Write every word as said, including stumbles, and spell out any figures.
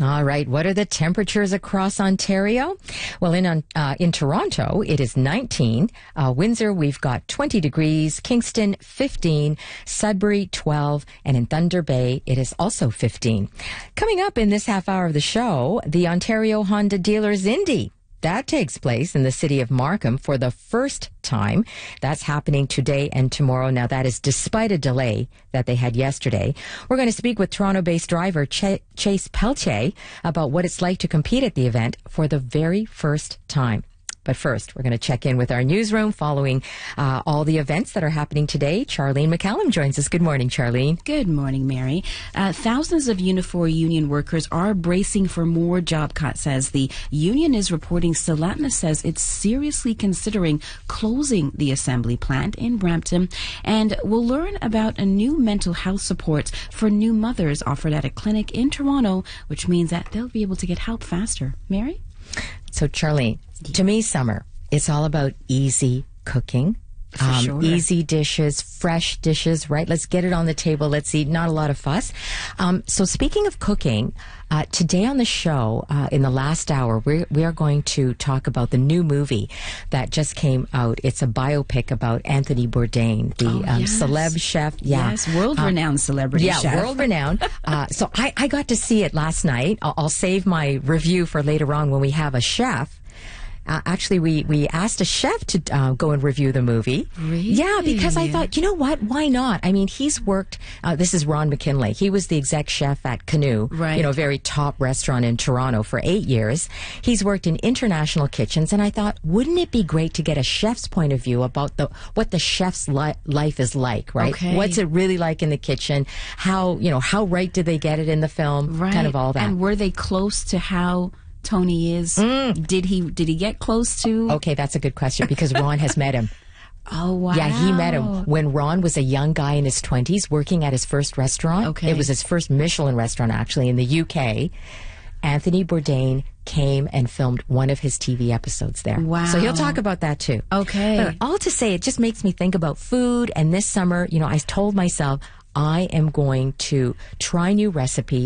All right. What are the temperatures across Ontario? Well, in uh, in Toronto, it is nineteen. Uh, Windsor, we've got twenty degrees. Kingston, fifteen. Sudbury, twelve. And in Thunder Bay, it is also fifteen. Coming up in this half hour of the show, the Ontario Honda Dealers Indy. That takes place in the city of Markham for the first time. That's happening today and tomorrow. Now, that is despite a delay that they had yesterday. We're going to speak with Toronto-based driver Ch- Chase Pelletier about what it's like to compete at the event for the very first time. But first, we're going to check in with our newsroom following uh, all the events that are happening today. Charlene McCallum joins us. Good morning, Charlene. Good morning, Mary. Uh, thousands of Unifor union workers are bracing for more job cuts as the union is reporting Solatma says it's seriously considering closing the assembly plant in Brampton. And we'll learn about a new mental health support for new mothers offered at a clinic in Toronto, which means that they'll be able to get help faster. Mary? So, Charlene, to me, summer, it's all about easy cooking. For um, sure. Easy dishes, fresh dishes, right? Let's get it on the table. Let's eat. Not a lot of fuss. Um, so speaking of cooking, uh, today on the show, uh, in the last hour, we're, we are going to talk about the new movie that just came out. It's a biopic about Anthony Bourdain, the oh, um, yes. celeb chef. Yeah. Yes, world-renowned um, celebrity yeah, chef. Yeah, world-renowned. uh, so I, I got to see it last night. I'll, I'll save my review for later on when we have a chef. Uh, actually, we, we asked a chef to uh, go and review the movie. Really? Yeah, because I thought, you know what? Why not? I mean, he's worked, uh, this is Ron McKinley. He was the exec chef at Canoe, right. you know, a very top restaurant in Toronto for eight years. He's worked in international kitchens, and I thought, wouldn't it be great to get a chef's point of view about the what the chef's li- life is like, right? Okay. What's it really like in the kitchen? How, you know, how right did they get it in the film? Right. Kind of all that. And were they close to how Tony is? Mm. Did he did he get close to? Okay, that's a good question because Ron has met him. Oh, wow. Yeah, he met him when Ron was a young guy in his twenties working at his first restaurant. Okay. It was his first Michelin restaurant, actually, in the U K. Anthony Bourdain came and filmed one of his T V episodes there. Wow. So he'll talk about that, too. Okay. But all to say, it just makes me think about food. And this summer, you know, I told myself, I am going to try new recipes.